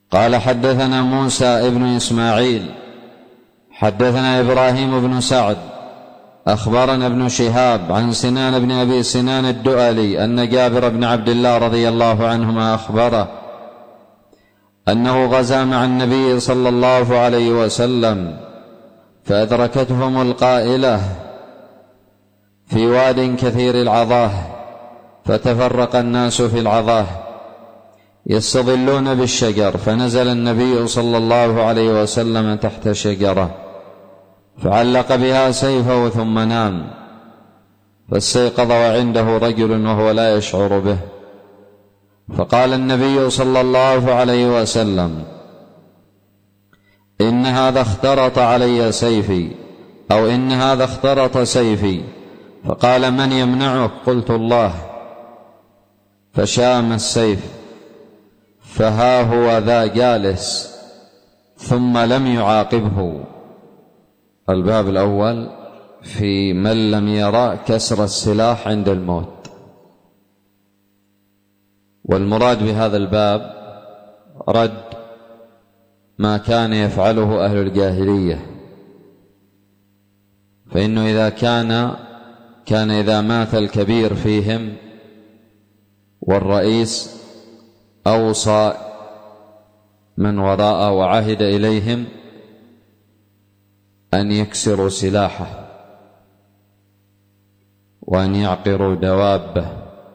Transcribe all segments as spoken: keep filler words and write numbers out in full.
قال حدثنا موسى ابن إسماعيل حدثنا إبراهيم بن سعد أخبرنا ابن شهاب عن سنان بن أبي سنان الدؤلي أن جابر بن عبد الله رضي الله عنهما أخبره أنه غزا مع النبي صلى الله عليه وسلم فأدركتهم القائلة في واد كثير العضاه، فتفرق الناس في العضاه يستظلون بالشجر، فنزل النبي صلى الله عليه وسلم تحت شجرة فعلق بها سيفه ثم نام، فاستيقظ وعنده رجل وهو لا يشعر به، فقال النبي صلى الله عليه وسلم: إن هذا اخترط علي سيفي، أو إن هذا اخترط سيفي. فقال: من يمنعك؟ قلت: الله. فشام السيف، فها هو ذا جالس، ثم لم يعاقبه. الباب الأول في من لم يرى كسر السلاح عند الموت. والمراد بهذا الباب رد ما كان يفعله أهل الجاهلية، فإنه إذا كان كان إذا مات الكبير فيهم والرئيس أوصى من وراءه وعهد إليهم أن يكسروا سلاحه وأن يعقروا دوابه.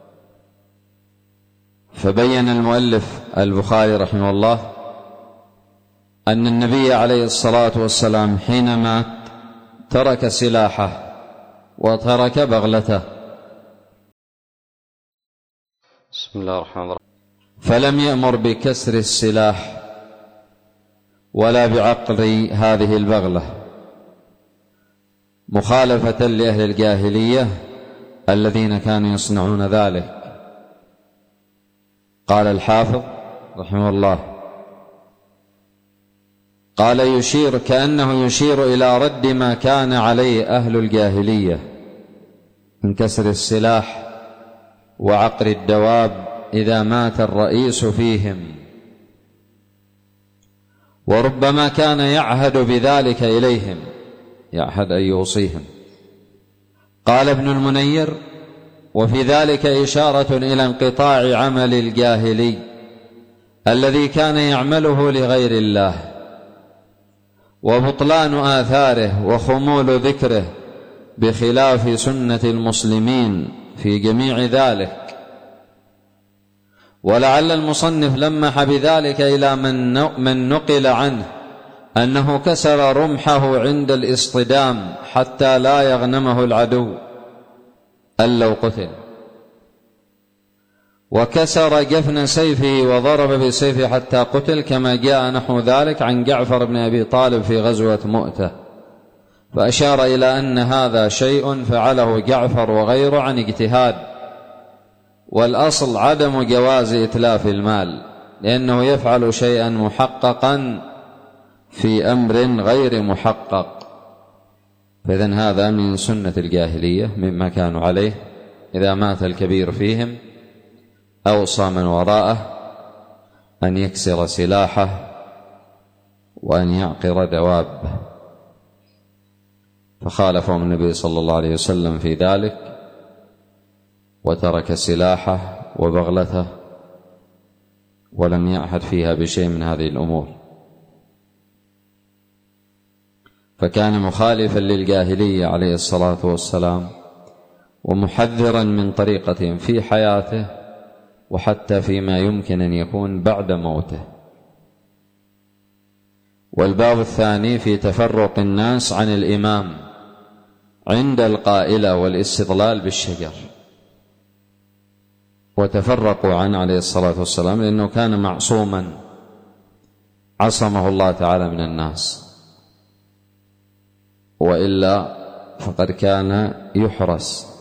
فبين المؤلف البخاري رحمه الله أن النبي عليه الصلاة والسلام حين مات ترك سلاحه وترك بغلته. بسم الله الرحمن الرحيم. فلم يأمر بكسر السلاح ولا بعقر هذه البغلة، مخالفة لأهل الجاهلية الذين كانوا يصنعون ذلك. قال الحافظ رحمه الله، قال يشير كأنه يشير إلى رد ما كان عليه أهل الجاهلية من كسر السلاح وعقر الدواب إذا مات الرئيس فيهم، وربما كان يعهد بذلك إليهم، يعهد أن يوصيهم. قال ابن المنير: وفي ذلك إشارة إلى انقطاع عمل الجاهلي الذي كان يعمله لغير الله، وبطلان آثاره وخمول ذكره، بخلاف سنة المسلمين في جميع ذلك. ولعل المصنف لمح بذلك إلى من نقل عنه أنه كسر رمحه عند الاصطدام حتى لا يغنمه العدو أن لو قتل، وكسر جفن سيفه وضرب بسيفه حتى قتل، كما جاء نحو ذلك عن جعفر بن أبي طالب في غزوة مؤتة، فأشار إلى أن هذا شيء فعله جعفر وغيره عن اجتهاد، والأصل عدم جواز إتلاف المال، لأنه يفعل شيئا محققا في أمر غير محقق. فإذن هذا من سنة الجاهلية مما كانوا عليه، إذا مات الكبير فيهم أوصى من وراءه أن يكسر سلاحه وأن يعقر دوابه، فخالفهم النبي صلى الله عليه وسلم في ذلك، وترك سلاحه وبغلته ولم يعهد فيها بشيء من هذه الأمور، فكان مخالفا للجاهلية عليه الصلاة والسلام، ومحذرا من طريقتهم في حياته وحتى فيما يمكن أن يكون بعد موته. والباب الثاني في تفرق الناس عن الإمام عند القائلة والاستضلال بالشجر. وتفرقوا عنه عليه الصلاة والسلام لأنه كان معصوما، عصمه الله تعالى من الناس، وإلا فقد كان يحرس.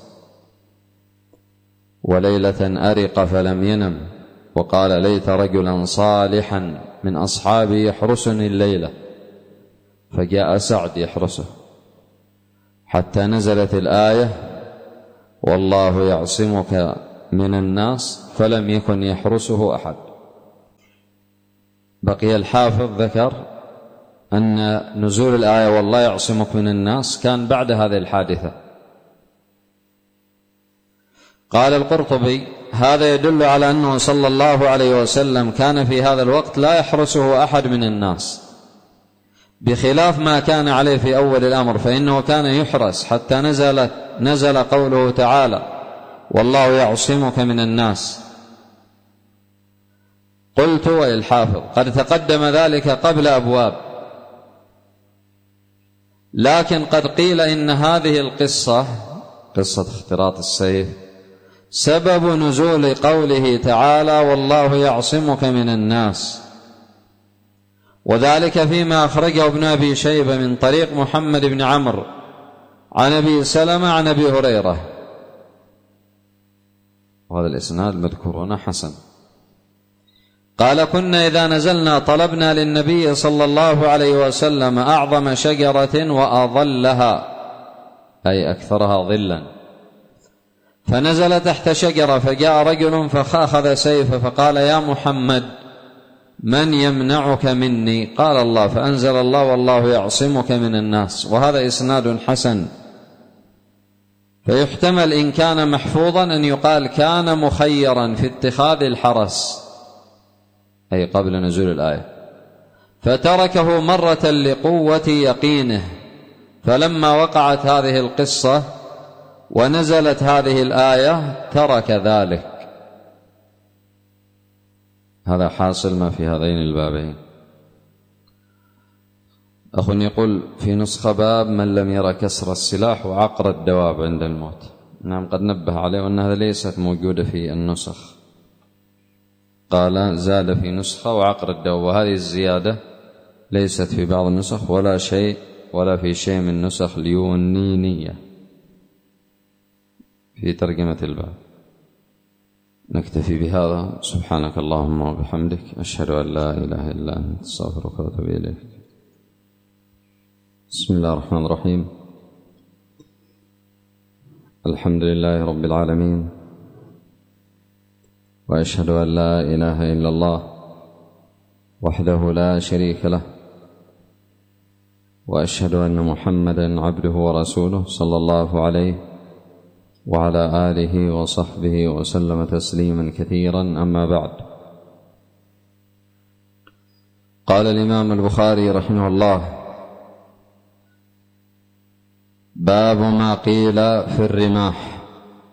وليلة أرق فلم ينم، وقال: ليت رجلا صالحا من أصحابي يحرسني الليلة، فجاء سعد يحرسه حتى نزلت الآية: والله يعصمك من الناس، فلم يكن يحرسه أحد. بقي الحافظ ذكر أن نزول الآية والله يعصمك من الناس كان بعد هذه الحادثة. قال القرطبي: هذا يدل على أنه صلى الله عليه وسلم كان في هذا الوقت لا يحرسه أحد من الناس، بخلاف ما كان عليه في أول الأمر، فإنه كان يحرس حتى نزل, نزل قوله تعالى: والله يعصمك من الناس. قلت وللحافظ: قد تقدم ذلك قبل أبواب، لكن قد قيل إن هذه القصة، قصة اختراط السيف، سبب نزول قوله تعالى: والله يعصمك من الناس، وذلك فيما أخرجه ابن أبي شيبة من طريق محمد بن عمرو عن أبي سلمة عن أبي هريرة، وهذا الإسناد مذكور هنا حسن. قال: كنا إذا نزلنا طلبنا للنبي صلى الله عليه وسلم أعظم شجرة وأظلها، أي أكثرها ظلا، فنزل تحت شجرة، فجاء رجل فأخذ سيفه فقال: يا محمد، من يمنعك مني؟ قال: الله. فأنزل الله: والله يعصمك من الناس. وهذا إسناد حسن، فيحتمل إن كان محفوظا أن يقال كان مخيرا في اتخاذ الحرس، أي قبل نزول الآية، فتركه مرة لقوة يقينه، فلما وقعت هذه القصة ونزلت هذه الآية ترك ذلك. هذا حاصل ما في هذين البابين. أخ يقول في نسخة: باب من لم يرى كسر السلاح وعقر الدواب عند الموت. نعم، قد نبه عليه وأن هذا ليست موجودة في النسخ، قال زاد في نسخة وعقر الدواب، وهذه الزيادة ليست في بعض النسخ ولا شيء ولا في شيء من نسخ اليونينية في ترجمة الباب. نكتفي بهذا. سبحانك اللهم وبحمدك، أشهد أن لا إله إلا أنت، أستغفرك وأتوب إليك. بسم الله الرحمن الرحيم. الحمد لله رب العالمين، وأشهد أن لا إله إلا الله وحده لا شريك له، وأشهد أن محمدا عبده ورسوله صلى الله عليه وعلى آله وصحبه وسلم تسليما كثيرا. أما بعد، قال الإمام البخاري رحمه الله: باب ما قيل في الرماح.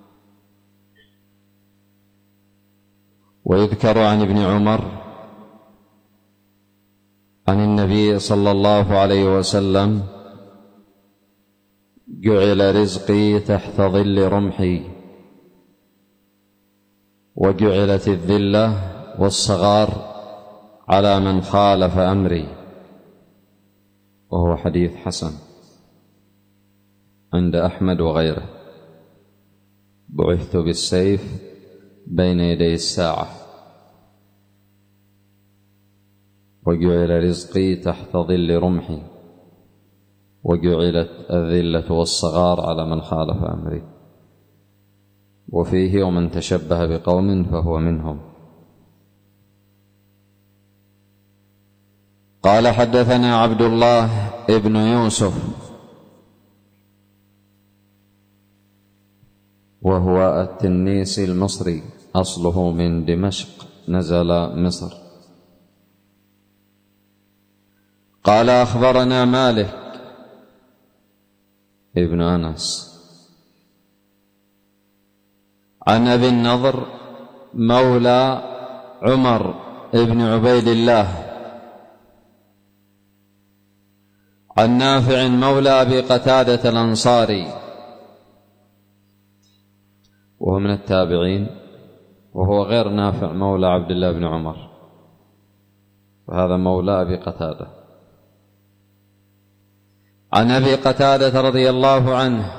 ويذكر عن ابن عمر عن النبي صلى الله عليه وسلم: جعل رزقي تحت ظل رمحي، وجعلت الذلة والصغار على من خالف أمري. وهو حديث حسن عند أحمد وغيره. بعثت بالسيف بين يدي الساعة، وجعل رزقي تحت ظل رمحي، وجعلت الذلة والصغار على من خالف أمري. وفيه: ومن تشبه بقوم فهو منهم. قال: حدثنا عبد الله ابن يوسف، وهو التنيسي المصري، أصله من دمشق، نزل مصر. قال: أخبرنا مالك ابن أنس عن أبي النضر مولى عمر ابن عبيد الله عن نافع مولى أبي قتادة الأنصاري، وهو من التابعين، وهو غير نافع مولى عبد الله بن عمر، وهذا مولى أبي قتادة. عن أبي قتادة رضي الله عنه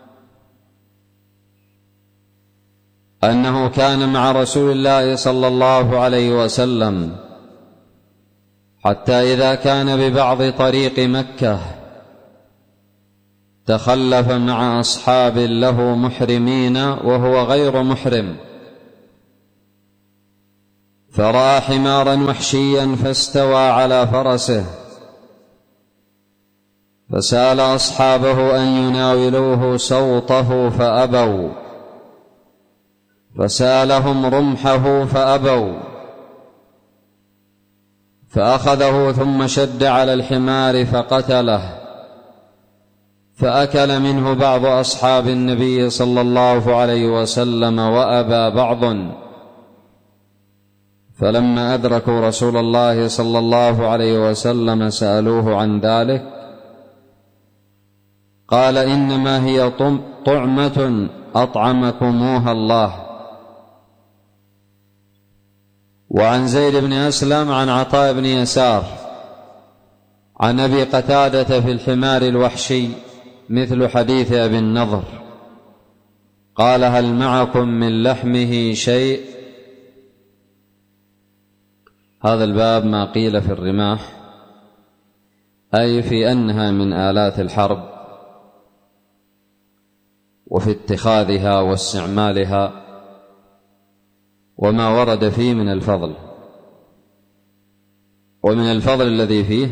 أنه كان مع رسول الله صلى الله عليه وسلم حتى إذا كان ببعض طريق مكة تخلف مع أصحاب له محرمين وهو غير محرم، فرأى حمارا وحشيا فاستوى على فرسه، فسأل أصحابه أن يناولوه سوطه فأبوا، فسألهم رمحه فأبوا، فأخذه ثم شد على الحمار فقتله، فأكل منه بعض أصحاب النبي صلى الله عليه وسلم وأبى بعض. فلما أدركوا رسول الله صلى الله عليه وسلم سألوه عن ذلك، قال: إنما هي طعمة أطعمكموها الله. وعن زيد بن أسلم عن عطاء بن يسار عن أبي قتادة في الحمار الوحشي مثل حديث أبي النضر، قال: هل معكم من لحمه شيء؟ هذا الباب ما قيل في الرماح، أي في أنها من آلات الحرب وفي اتخاذها واستعمالها، وما ورد فيه من الفضل. ومن الفضل الذي فيه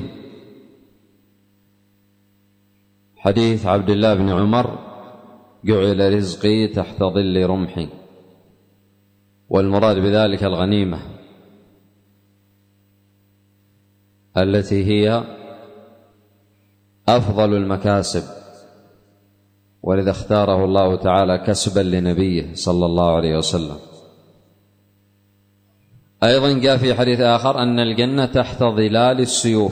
حديث عبد الله بن عمر: جعل رزقي تحت ظل رمحي، والمراد بذلك الغنيمة التي هي أفضل المكاسب، ولذا اختاره الله تعالى كسبا لنبيه صلى الله عليه وسلم. أيضا جاء في حديث آخر أن الجنة تحت ظلال السيوف،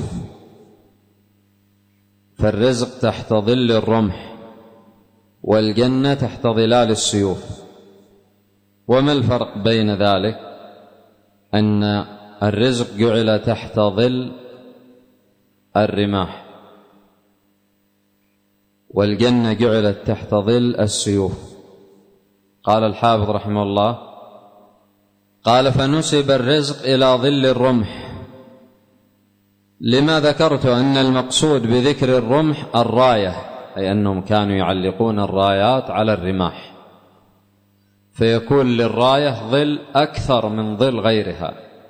فالرزق تحت ظل الرمح والجنة تحت ظلال السيوف. وما الفرق بين ذلك؟ أن الرزق جعل تحت ظل الرماح، والجنة جعلت تحت ظل السيوف. قال الحافظ رحمه الله: قال: فنسب الرزق إلى ظل الرمح، لما ذكرت أن المقصود بذكر الرمح الراية، أي أنهم كانوا يعلقون الرايات على الرماح، فيكون للراية ظل أكثر من ظل غيرها،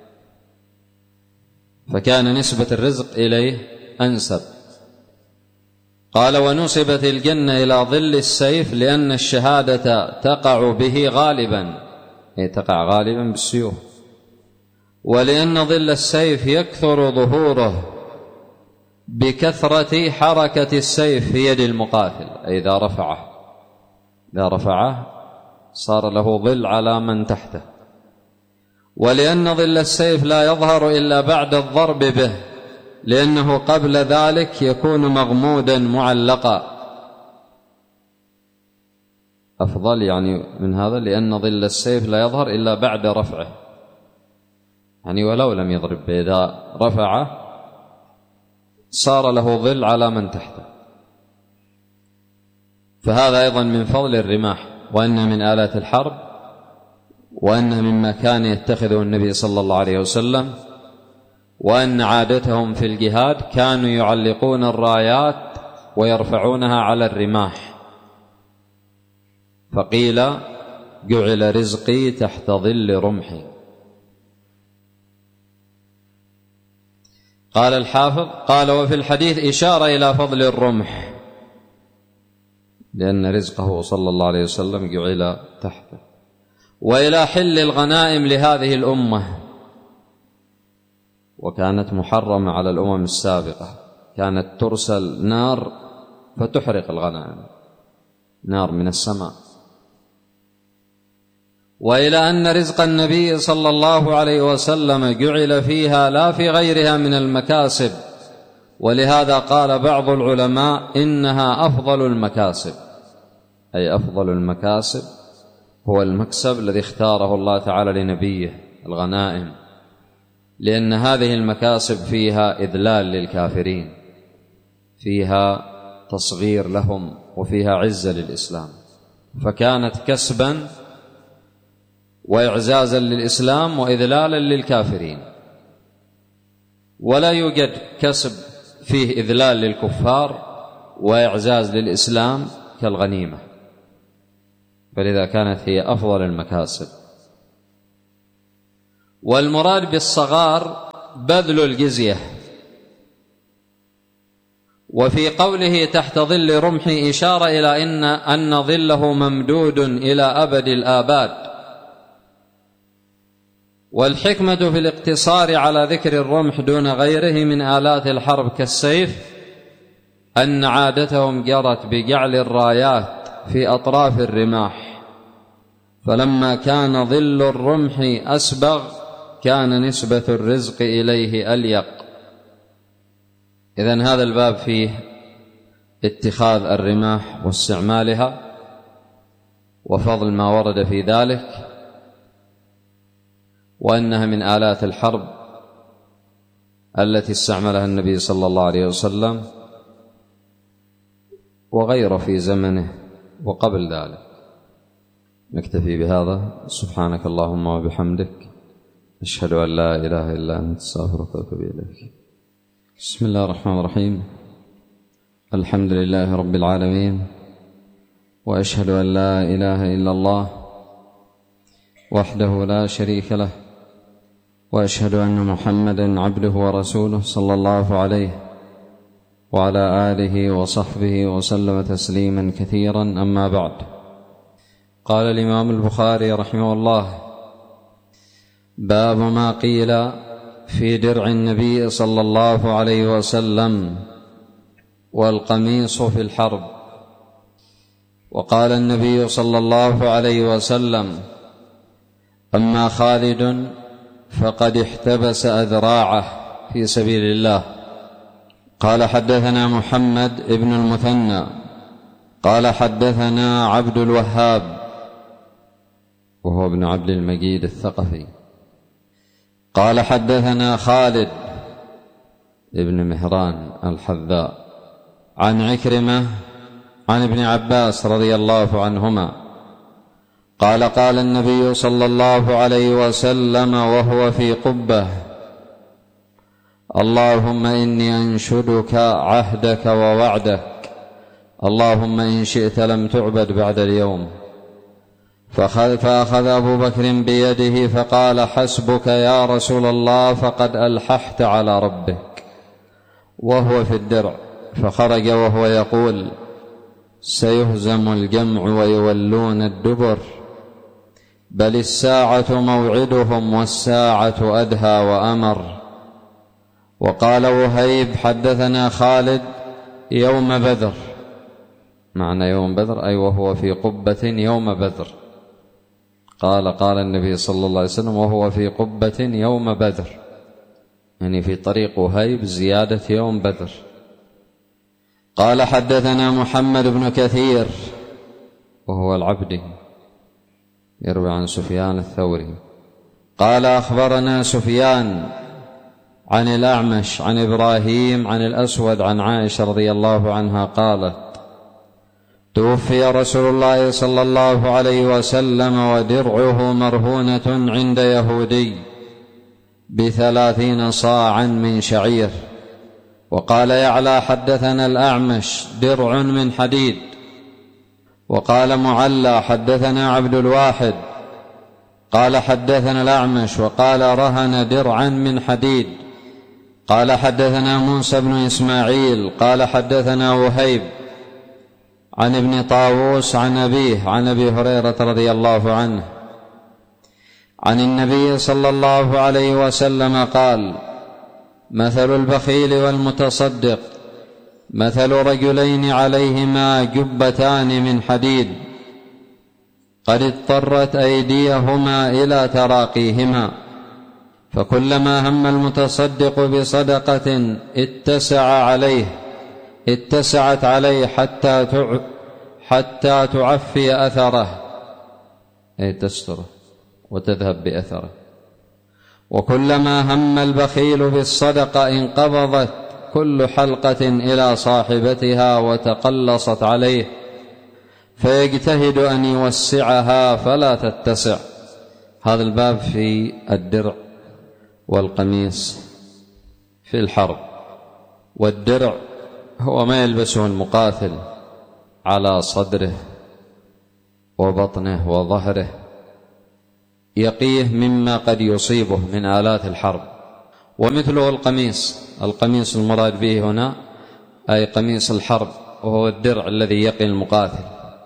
فكان نسبة الرزق إليه أنسب. قال: ونسبت الجنة إلى ظل السيف لأن الشهادة تقع به غالبا، أي تقع غالبا بالسيوف، ولأن ظل السيف يكثر ظهوره بكثرة حركة السيف في يد المقاتل، أي إذا رفعه إذا رفعه صار له ظل على من تحته، ولأن ظل السيف لا يظهر إلا بعد الضرب به، لأنه قبل ذلك يكون مغمودا معلقا. أفضل يعني من هذا، لأن ظل السيف لا يظهر إلا بعد رفعه، يعني ولو لم يضرب به، إذا رفعه صار له ظل على من تحته. فهذا أيضا من فضل الرماح، وأنه من آلات الحرب، وأنه مما كان يتخذه النبي صلى الله عليه وسلم، وأن عادتهم في الجهاد كانوا يعلقون الرايات ويرفعونها على الرماح. فقيل: جعل رزقي تحت ظل رمحي. قال الحافظ: قال: وفي الحديث إشارة إلى فضل الرمح، لأن رزقه صلى الله عليه وسلم جعل تحته، وإلى حل الغنائم لهذه الأمة، وكانت محرمة على الأمم السابقة، كانت ترسل نار فتحرق الغنائم، نار من السماء. وإلى أن رزق النبي صلى الله عليه وسلم جعل فيها لا في غيرها من المكاسب، ولهذا قال بعض العلماء إنها أفضل المكاسب، أي أفضل المكاسب هو المكسب الذي اختاره الله تعالى لنبيه، الغنائم، لأن هذه المكاسب فيها إذلال للكافرين، فيها تصغير لهم، وفيها عزة للإسلام، فكانت كسبا وإعزازا للإسلام وإذلالا للكافرين. ولا يوجد كسب فيه إذلال للكفار وإعزاز للإسلام كالغنيمة، فلذا كانت هي أفضل المكاسب. والمراد بالصغار بذل الجزية. وفي قوله تحت ظل رمحي إشارة إلى إن أن ظله ممدود إلى أبد الآباد. والحكمة في الاقتصار على ذكر الرمح دون غيره من آلات الحرب كالسيف أن عادتهم جرت بجعل الرايات في أطراف الرماح، فلما كان ظل الرمح أسبغ كان نسبة الرزق إليه أليق. إذن هذا الباب فيه اتخاذ الرماح واستعمالها وفضل ما ورد في ذلك، وأنها من آلات الحرب التي استعملها النبي صلى الله عليه وسلم وغيره في زمنه وقبل ذلك. نكتفي بهذا. سبحانك اللهم وبحمدك، أشهد أن لا إله إلا أنت، أستغفرك وأتوب إليك. بسم الله الرحمن الرحيم. الحمد لله رب العالمين، وأشهد أن لا إله إلا الله وحده لا شريك له، وأشهد أن محمدًا عبده ورسوله صلى الله عليه وعلى آله وصحبه وسلم تسليما كثيرا. أما بعد، قال الإمام البخاري رحمه الله: باب ما قيل في درع النبي صلى الله عليه وسلم والقميص في الحرب. وقال النبي صلى الله عليه وسلم: أما خالد فقد احتبس أذراعه في سبيل الله. قال حدثنا محمد ابن المثنى قال حدثنا عبد الوهاب وهو ابن عبد المجيد الثقفي قال حدثنا خالد ابن مهران الحذاء عن عكرمة عن ابن عباس رضي الله عنهما قال: قال النبي صلى الله عليه وسلم وهو في قبة: اللهم إني أنشدك عهدك ووعدك، اللهم إن شئت لم تعبد بعد اليوم. فأخذ أبو بكر بيده فقال: حسبك يا رسول الله، فقد ألححت على ربك. وهو في الدرع، فخرج وهو يقول: سيهزم الجمع ويولون الدبر، بل الساعة موعدهم والساعة أدهى وأمر. وقال وهيب: حدثنا خالد يوم بدر. معنى يوم بدر أي وهو في قبة يوم بدر. قال قال النبي صلى الله عليه وسلم وهو في قبة يوم بدر، يعني في طريق وهيب زيادة يوم بدر. قال حدثنا محمد بن كثير وهو العبدي يروي عن سفيان الثوري قال أخبرنا سفيان عن الأعمش عن إبراهيم عن الأسود عن عائشة رضي الله عنها قالت: توفي رسول الله صلى الله عليه وسلم ودرعه مرهونة عند يهودي بثلاثين صاعا من شعير. وقال يعلى: حدثنا الأعمش درع من حديد. وقال معلى: حدثنا عبد الواحد قال حدثنا الأعمش وقال رهن درعا من حديد. قال حدثنا موسى بن إسماعيل قال حدثنا وهيب عن ابن طاووس عن أبيه عن أبي هريرة رضي الله عنه عن النبي صلى الله عليه وسلم قال: مثل البخيل والمتصدق مثل رجلين عليهما جبتان من حديد قد اضطرت أيديهما إلى تراقيهما، فكلما هم المتصدق بصدقة اتسع عليه اتسعت عليه حتى حتى تعفي أثره، أي تستره وتذهب بأثره. وكلما هم البخيل بالصدقة انقبضت كل حلقة إلى صاحبتها وتقلصت عليه، فيجتهد أن يوسعها فلا تتسع. هذا الباب في الدرع والقميص في الحرب. والدرع هو ما يلبسه المقاتل على صدره وبطنه وظهره يقيه مما قد يصيبه من آلات الحرب. ومثله القميص، القميص المراد به هنا أي قميص الحرب، وهو الدرع الذي يقي المقاتل.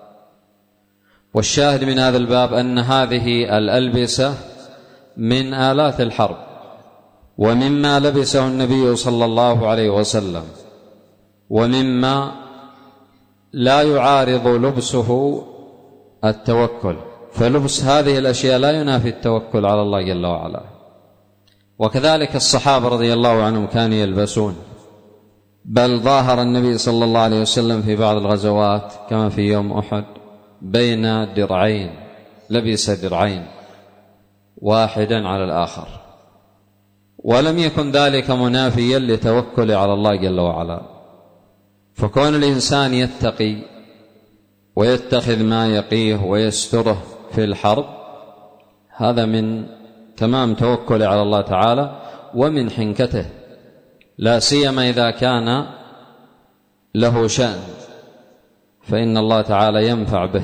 والشاهد من هذا الباب أن هذه الألبسة من آلات الحرب، ومما لبسه النبي صلى الله عليه وسلم، ومما لا يعارض لبسه التوكل، فلبس هذه الأشياء لا ينافي التوكل على الله جل وعلا. وكذلك الصحابة رضي الله عنهم كانوا يلبسون، بل ظاهر النبي صلى الله عليه وسلم في بعض الغزوات كما في يوم أحد بين درعين، لبس درعين واحدا على الآخر، ولم يكن ذلك منافيا لتوكل على الله جل وعلا. فكون الإنسان يتقي ويتخذ ما يقيه ويستره في الحرب، هذا من تمام توكل على الله تعالى ومن حنكته، لا سيما إذا كان له شأن، فإن الله تعالى ينفع به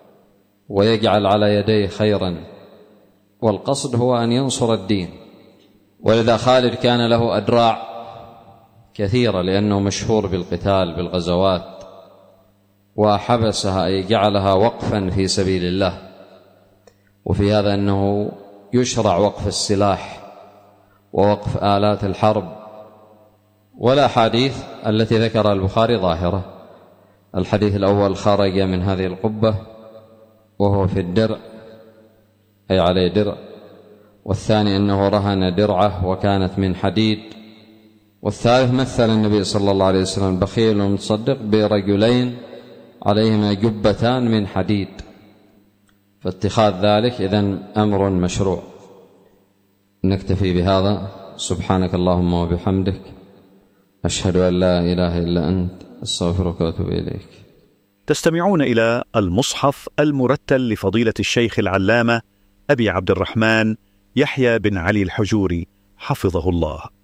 ويجعل على يديه خيرا، والقصد هو أن ينصر الدين. ولذا خالد كان له أدراع كثيرة لأنه مشهور بالقتال بالغزوات، وحبسها أي جعلها وقفا في سبيل الله. وفي هذا أنه يشرع وقف السلاح ووقف آلات الحرب. ولا حديث التي ذكر البخاري ظاهرة. الحديث الأول خرج من هذه القبة وهو في الدرع أي عليه درع، والثاني أنه رهن درعه وكانت من حديد، والثالث مثل النبي صلى الله عليه وسلم بخيل ومتصدق برجلين عليهما جبتان من حديد، فاتخاذ ذلك إذن أمر مشروع. نكتفي بهذا. سبحانك اللهم وبحمدك، أشهد أن لا إله إلا أنت، أستغفرك وأتوب إليك. تستمعون إلى المصحف المرتل لفضيلة الشيخ العلامة أبي عبد الرحمن يحيى بن علي الحجوري حفظه الله.